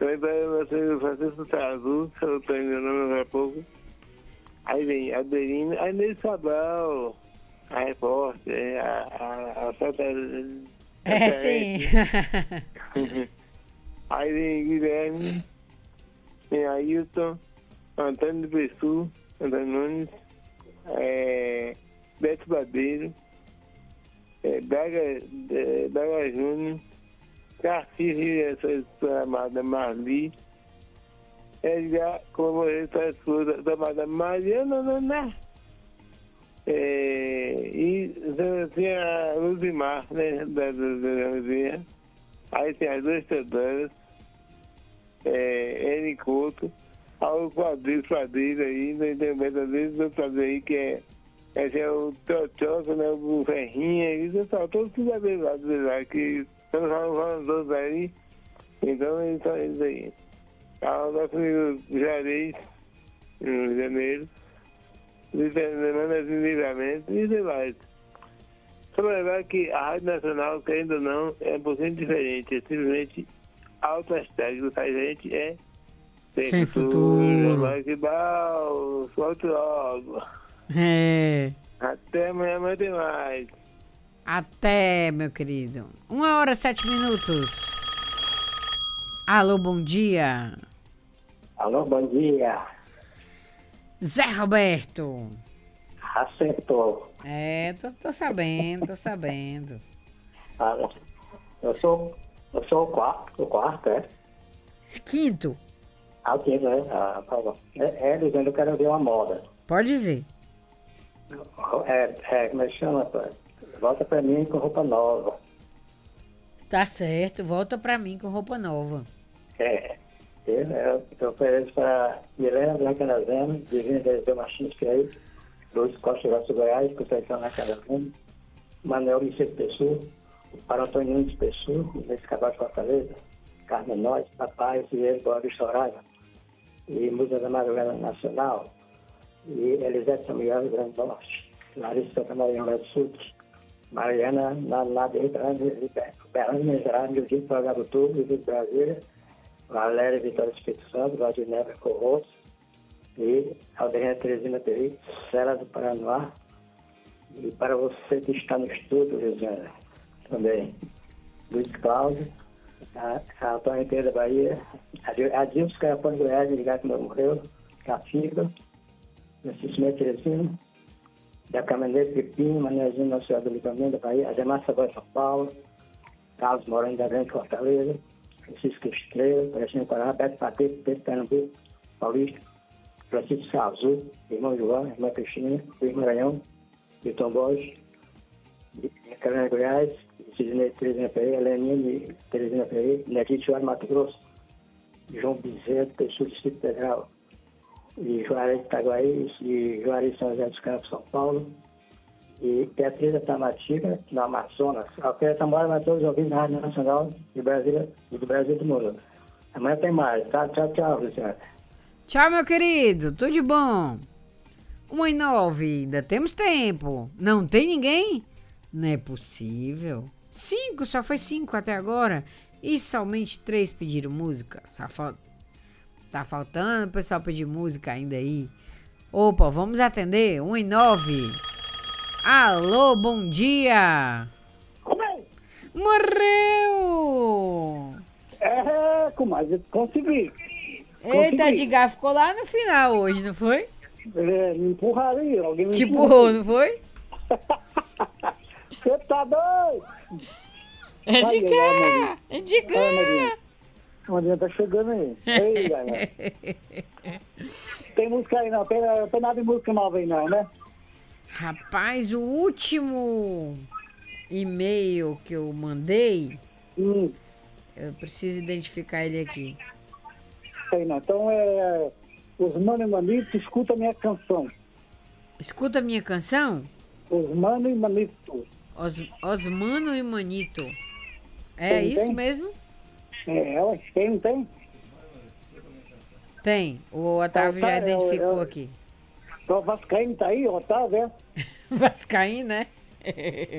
Também para você fazer azul, se eu estou enganando há pouco. Aí vem Adelina, aí Ney Sabal, a repórter, a Santa... Sim. Aí vem Guilherme, tem Ailton, Antônio Pessu, Antônio Nunes, Beto Badeiro, Braga Júnior, Tarcísio, essa amada Marli, Edgar, como essa esposa da amada Mariana Naná, e tem a Luzimar, né, da Luzinha. Aí tem as duas Teodoras, N. Couto, ao quadrilho aí, né, tem outro quadrilho aí que esse é o Tochoca, né, o Ferrinha, isso são todos os abejados lá, que estão falando todos aí, então eles são eles aí. O nosso amigo Jarez, no Rio de Janeiro, de Livramento e demais. Só lembrar que a Rádio Nacional, querendo ou não, é um pouquinho diferente, é simplesmente alto hashtag, o gente é Sem futuro. Mas que bom, solta logo. Até amanhã, mas tem mais. Até, meu querido. 1h07. Alô, bom dia. Alô, bom dia. Zé Roberto. Acertou. Tô sabendo. Eu sou o quarto, é? Quinto. O quinto, dizendo que eu quero ver uma moda. Pode dizer. Como é que chama? Volta pra mim com roupa nova. Tá certo, volta pra mim com roupa nova. Eu ofereço para Milena Blanca Nazema, Divina Deus Machinski aí, Luiz Costa Graça Goiás, Conceição na Cadazema, Manuel Vicente Pessoa, para Antônio Nunes Pessoa, nesse Cabral de Fortaleza, Carmen Nós, Papai, Vieira, Boa Vista Horário, e Musa da Madrugada Nacional, e Elisete Samuel, Grande Norte, Larissa Santa Maria do Sul, Mariana Nada Berlândia Miserável, Judito Pagabutu, Vitor Brasília, Valéria Vitória Espírito Santo, Valdinebra Corrotos e Aldeia Teresina Peri, Serra do Paranoá. E para você que está no estúdio, Rosana, também, Luiz Cláudio, a Antônia Inteira da Bahia, a Dilson Carapão de Goiás, ligado que morreu, Cafiga, Francisco Teresina, da Caminhoneira Pepinho, Manezinho Nossa Senhora do Livramento da Bahia, Ademar Saboia São Paulo, Carlos Moreno da Grande Fortaleza, Francisco Estrela, Presidente Pará, Beto Pateto, Pedro Pernambuco, Paulista, Francisco Salzu, irmão João, irmã Cristina, Luiz Maranhão, Milton Borges, Carolina Goiás, Cidinei Teresina Pereira, Leninha Teresina Pereira, Neguito João Mato Grosso, João Bezerra, Pessoa do Distrito Federal, e Juarez de Itaguaí, e Juarez de São José dos Campos, São Paulo, e Beatriz da Tamatica, no Amazonas. Alqueira Tamora, mas todos os ouvintes da Rádio Nacional de Brasília e do Brasil e do mundo. Amanhã tem mais. Tchau, Luciana. Tchau, meu querido. Tudo de bom. 1h09, ainda temos tempo. Não tem ninguém? Não é possível. 5, só foi 5 até agora. E somente 3 pediram música. Tá faltando o pessoal pedir música ainda aí. Opa, vamos atender. 1h09. Alô, bom dia! Morreu! Comadre, consegui. Eita, Edgar ficou lá no final hoje, não foi? Me empurraram aí, alguém me Te empurrou, não foi? Você tá doido? Edgar! A Marinha tá chegando aí. Ei, galera. Tem música aí não, tem nada de música nova aí não, né? Rapaz, o último e-mail que eu mandei, eu preciso identificar ele aqui. Sei não. Então os Mano e Manito, escuta a minha canção. Escuta a minha canção? Os Mano e Manito. Os Mano e Manito. É isso tem? Mesmo? Quem não tem? Tem. O Otávio já identificou aqui. O Vascaíno tá aí, Otávio, é? Vascaíno, né?